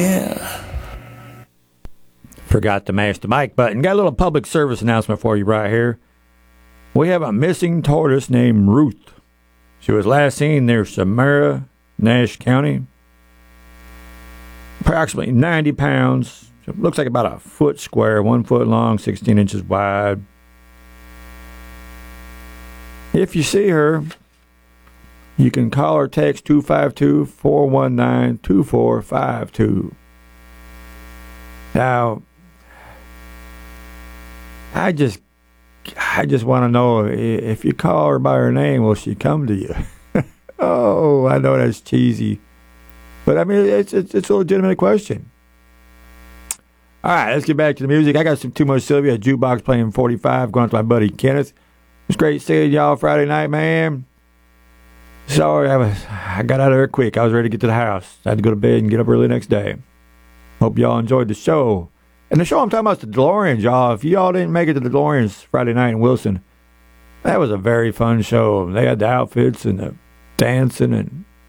Yeah. Forgot to mash the mic button. Got a little public service announcement for you right here. We have a missing tortoise named Ruth. She was last seen near Samara, Nash County. Approximately 90 pounds. It looks like about a foot square, 1 foot long, 16 inches wide. If you see her, you can call or text 252-419-2452. Now, I just want to know, if you call her by her name, will she come to you? Oh, I know that's cheesy, but I mean, it's a legitimate question. All right, let's get back to the music. I got some Too Much Sylvia, jukebox playing 45, going to my buddy Kenneth. It's great seeing y'all Friday night, man. Sorry, I got out of there quick. I was ready to get to the house. I had to go to bed and get up early the next day. Hope y'all enjoyed the show. And the show I'm talking about is the DeLoreans, y'all. If y'all didn't make it to the DeLoreans Friday night in Wilson, that was a very fun show. They had the outfits and the dancing, and